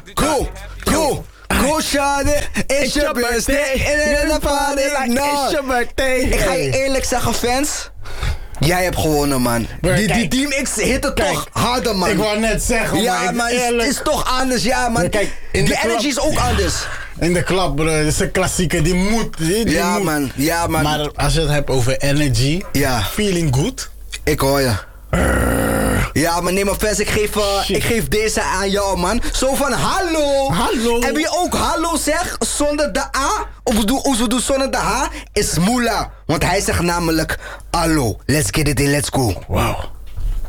Go shawty, it's your birthday. In the party like it's your birthday. Ik ga je eerlijk zeggen, fans. Jij hebt gewonnen, man. Die Team X hitte toch harder, man. Ik wou net zeggen, ja, maar het is toch anders, ja, man. Kijk, de energy is ook anders. In de klap, bro. Dat is een klassieker. Die moet. Ja, moet. Man. Ja, man. Maar als je het hebt over energy. Ja. Feeling good. Ik hoor je. Ja, maar nee, maar fans, ik geef deze aan jou, man. Zo van hallo. Hallo. En wie ook hallo zegt zonder de A, of we doen zonder de H, is Moela. Want hij zegt namelijk hallo. Let's get it in, let's go. Wow.